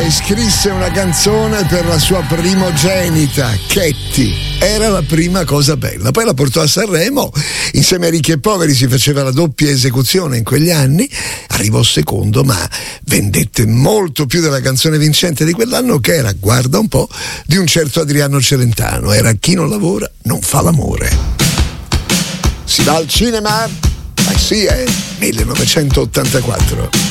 e scrisse una canzone per la sua primogenita, Ketty. Era la prima cosa bella. Poi la portò a Sanremo, insieme a Ricchi e Poveri si faceva la doppia esecuzione in quegli anni, arrivò secondo, ma vendette molto più della canzone vincente di quell'anno, che era, guarda un po', di un certo Adriano Celentano. Era Chi non lavora non fa l'amore. Si va al cinema? Sì, 1984.